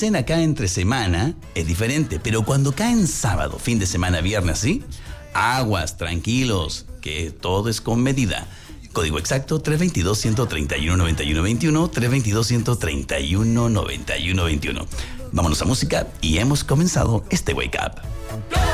cena cae entre semana, es diferente, pero cuando cae en sábado, fin de semana, viernes, ¿sí? Aguas, tranquilos, que todo es con medida. Código exacto 322-131-9121, 322-131-9121. Vámonos a música y hemos comenzado este Wake Up.